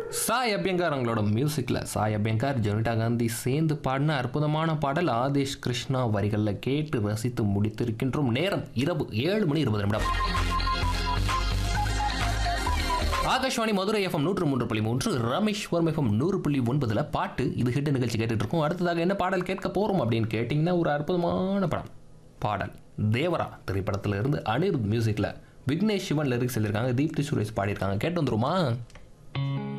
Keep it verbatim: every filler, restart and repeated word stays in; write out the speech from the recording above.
சாய் அபியங்கார் அவங்களோட மியூசிக்கில் சாய் அபியங்கார் ஜெனிட்டா காந்தி சேர்ந்து பாடின அற்புதமான பாடல் ஆதேஷ் கிருஷ்ணா வரிகளில் கேட்டு ரசித்து முடித்திருக்கின்றோம். நேரம் இரவு ஏழு மணி இருபது நிமிடம். ஆகாஷ்வாணி மதுரை எஃப்எம் நூற்று மூன்று புள்ளி மூன்று ராமேஸ்வரம் எஃப்எம் நூறு புள்ளி ஒன்பதுல பாட்டு இது ஹிட் நிகழ்ச்சி கேட்டுட்டு இருக்கோம். அடுத்ததாக என்ன பாடல் கேட்க போறோம் அப்படின்னு கேட்டிங்கன்னா ஒரு அற்புதமான படம் பாடல் தேவரா திரைப்படத்தில் இருந்து அனிருத் மியூசிக்கில் விக்னேஷ் சிவன் லிரிக்ஸ் எழுதியிருக்காங்க, தீப்தி சுரேஷ் பாடியிருக்காங்க. கேட்டு வந்துருமா?